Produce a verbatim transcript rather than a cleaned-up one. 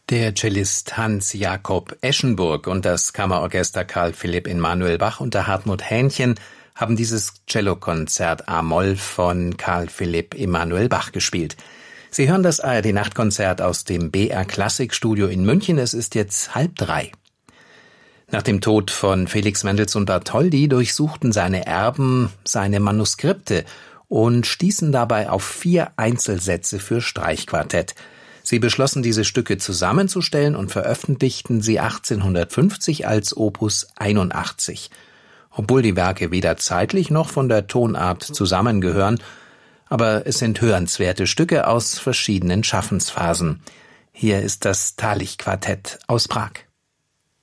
Der Cellist Hans-Jakob Eschenburg und das Kammerorchester Carl Philipp Emanuel Bach unter Hartmut Hähnchen haben dieses Cellokonzert a-Moll von Carl Philipp Emanuel Bach gespielt. Sie hören das A R D-Nachtkonzert aus dem B R Klassikstudio in München. Es ist jetzt halb drei. Nach dem Tod von Felix Mendelssohn Bartholdy durchsuchten seine Erben seine Manuskripte und stießen dabei auf vier Einzelsätze für Streichquartett. Sie beschlossen, diese Stücke zusammenzustellen und veröffentlichten sie achtzehnhundertfünfzig als Opus einundachtzig. Obwohl die Werke weder zeitlich noch von der Tonart zusammengehören, aber es sind hörenswerte Stücke aus verschiedenen Schaffensphasen. Hier ist das Thalich-Quartett aus Prag.